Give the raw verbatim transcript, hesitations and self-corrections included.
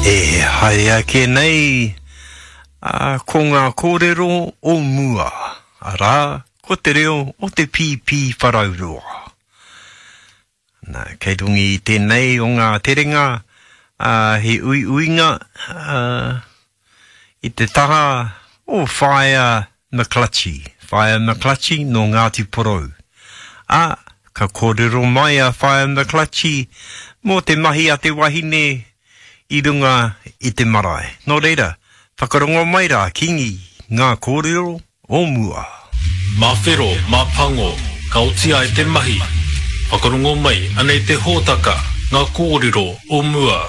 E hai ake nei a ko ngā kōrero o mua. A rā, ko te reo o te pīpī wharauroa. Nā, kei rungi i tēnei o ngā terenga uh, he ui uinga uh, i te taha o Whaia McClutchy. Whaia McClutchy no Ngāti Porou. A, ka kōrero mai a Whaia McClutchy mō te mahi a te wahine I runga I te marae. Nō reira, whakarongo mai rā kingi ngā kōrero o mua. Mā whero, mā pango, ka otia e te mahi. Whakarongo mai anei te hōtaka ngā kōrero o mua.